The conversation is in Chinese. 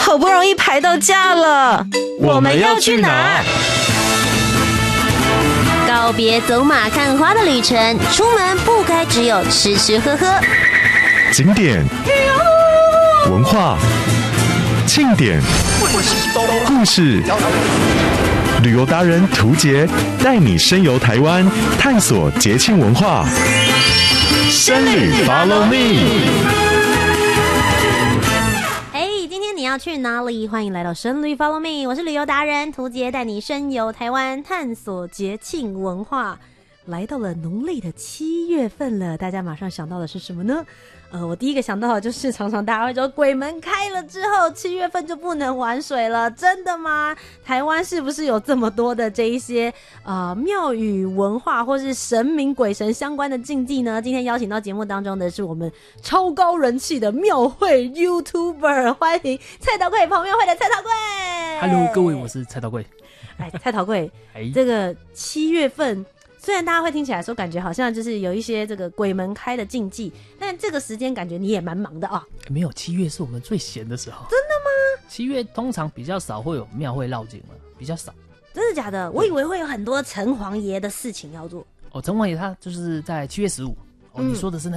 好不容易排到假了， 我们要去哪？ 告别走马看花的旅程，出门不该只有吃吃喝喝。 景点、文化、庆典、故事，旅游达人涂杰带你深游台湾，探索节庆文化。深旅 Follow Me。 今天你要去哪里？欢迎来到深旅 Follow Me， 我是旅游达人涂杰，带你深游台湾，探索节庆文化。来到了农历的7月份了，大家马上想到的是什么呢？我第一个想到的就是常常大家会说鬼门开了之后7月份就不能玩水了，真的吗？台湾是不是有这么多的这一些庙宇文化或是神明鬼神相关的禁忌呢？今天邀请到节目当中的是我们超高人气的庙会 YouTuber， 欢迎蔡桃贵，跑庙会的蔡桃贵。 Hello， 各位，我是蔡桃贵。 蔡桃贵，这个7月份。虽然大家会听起来说感觉好像就是有一些这个鬼门开的禁忌，但这个时间感觉你也蛮忙的啊。 没有，7月是我们最闲的时候。 真的吗 ？7月通常比较少会有庙会绕境了，比较少。 真的假的？我以为会有很多城隍爷的事情要做。 城隍爷他就是在7月15。你说的是那